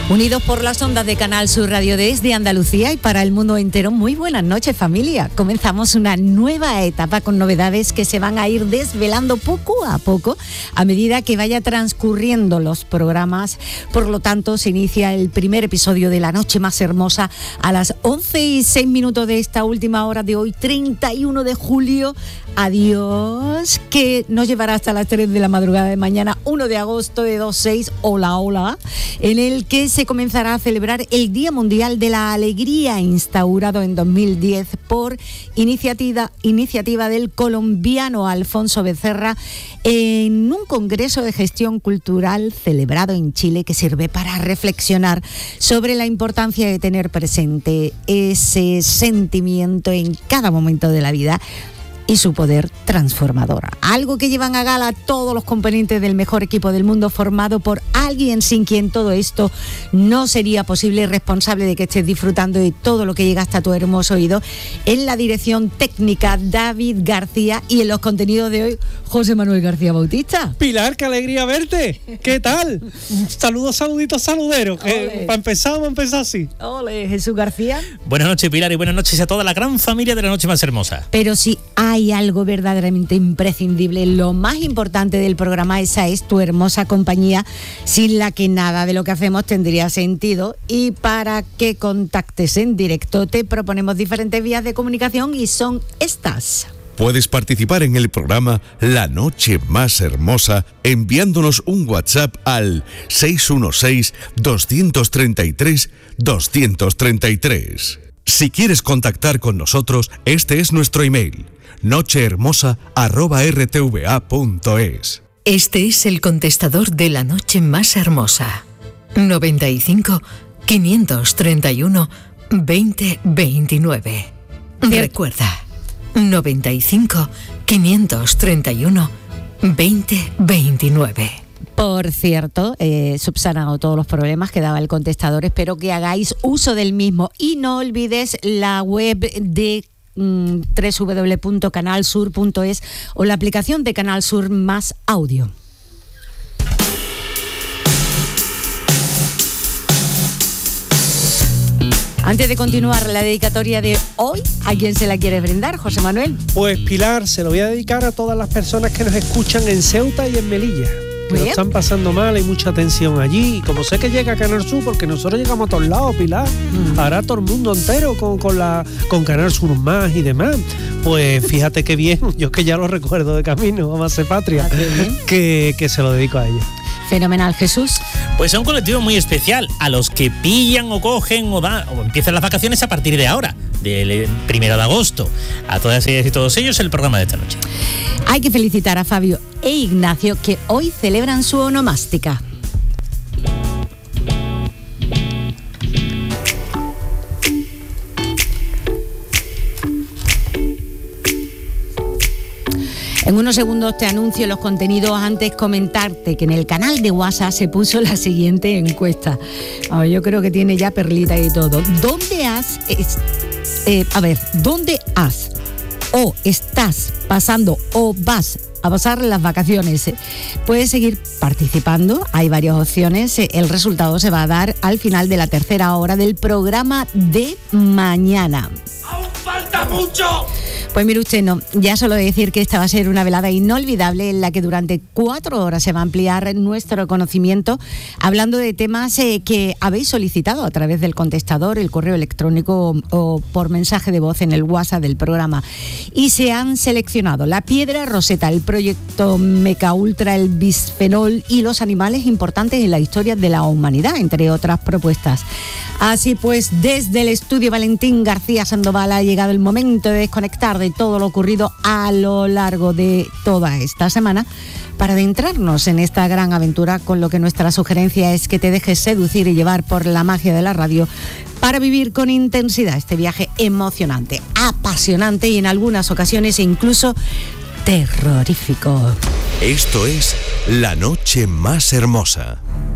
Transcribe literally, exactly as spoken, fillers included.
Unidos por las ondas de Canal Sur Radio desde Andalucía y para el mundo entero, muy buenas noches, familia. Comenzamos una nueva etapa con novedades que se van a ir desvelando poco a poco a medida que vaya transcurriendo los programas. Por lo tanto, se inicia el primer episodio de La Noche Más Hermosa a las once y seis minutos de esta última hora de hoy, treinta y uno de julio. Adiós, que nos llevará hasta las tres de la madrugada de mañana, uno de agosto de dos seis, hola, hola, en el que se comenzará a celebrar el Día Mundial de la Alegría, instaurado en dos mil diez por iniciativa, iniciativa del colombiano Alfonso Becerra, en un congreso de gestión cultural celebrado en Chile que sirve para reflexionar sobre la importancia de tener presente ese sentimiento en cada momento de la vida y su poder transformador. Algo que llevan a gala todos los componentes del mejor equipo del mundo, formado por alguien sin quien todo esto no sería posible, responsable de que estés disfrutando de todo lo que llega hasta tu hermoso oído. En la dirección técnica, David García, y en los contenidos de hoy, José Manuel García Bautista. Pilar, qué alegría verte. ¿Qué tal? Saludos, saluditos, saluderos. Que para empezar, vamos a empezar así. Ole, Jesús García. Buenas noches, Pilar, y buenas noches a toda la gran familia de La Noche Más Hermosa. Pero si hay algo verdaderamente imprescindible, lo más importante del programa, esa es tu hermosa compañía, sin la que nada de lo que hacemos tendría sentido. Y para que contactes en directo, te proponemos diferentes vías de comunicación y son estas. Puedes participar en el programa La Noche Más Hermosa enviándonos un WhatsApp al seis uno seis, dos tres tres, dos tres tres. Si quieres contactar con nosotros, este es nuestro email: nochehermosa arroba r t v a punto es. Este es el contestador de La Noche Más Hermosa. noventa y cinco, quinientos treinta y uno, veinte veintinueve. Recuerda, noventa y cinco, quinientos treinta y uno, veinte veintinueve. Por cierto, eh, subsanado todos los problemas que daba el contestador, espero que hagáis uso del mismo y no olvides la web de mm, doble u doble u doble u punto canal sur punto es o la aplicación de Canal Sur Más Audio. Antes de continuar la dedicatoria de hoy, ¿a quién se la quiere brindar, José Manuel? Pues Pilar, se lo voy a dedicar a todas las personas que nos escuchan en Ceuta y en Melilla, que lo están pasando mal, hay mucha tensión allí. Y como sé que llega a Canal Sur, porque nosotros llegamos a todos lados, Pilar, mm. ahora todo el mundo entero con, con, la, con Canal Sur Más y demás. Pues fíjate qué bien, yo que ya lo recuerdo de camino, vamos a ser patria, que, que se lo dedico a ella. Fenomenal, Jesús. Pues es un colectivo muy especial, a los que pillan o cogen o, da, o empiezan las vacaciones a partir de ahora, del primero de agosto. A todas ellas y todos ellos, el programa de esta noche. Hay que felicitar a Fabio e Ignacio, que hoy celebran su onomástica. En unos segundos te anuncio los contenidos. Antes comentarte que en el canal de WhatsApp se puso la siguiente encuesta. Oh, yo creo que tiene ya perlita y todo. ¿Dónde has... Es, eh, a ver, ¿dónde has o estás pasando o vas a pasar las vacaciones? Puedes seguir participando, hay varias opciones. El resultado se va a dar al final de la tercera hora del programa de mañana. ¡Aún falta mucho! Pues mire usted, no, ya solo decir que esta va a ser una velada inolvidable en la que durante cuatro horas se va a ampliar nuestro conocimiento hablando de temas eh, que habéis solicitado a través del contestador, el correo electrónico o, o por mensaje de voz en el WhatsApp del programa. Y se han seleccionado la piedra roseta, el proyecto Meca Ultra, el bisfenol y los animales importantes en la historia de la humanidad, entre otras propuestas. Así pues, desde el estudio Valentín García Sandoval ha llegado el momento de desconectar de todo lo ocurrido a lo largo de toda esta semana para adentrarnos en esta gran aventura, con lo que nuestra sugerencia es que te dejes seducir y llevar por la magia de la radio para vivir con intensidad este viaje emocionante, apasionante y en algunas ocasiones incluso terrorífico. Esto es La Noche Más Hermosa.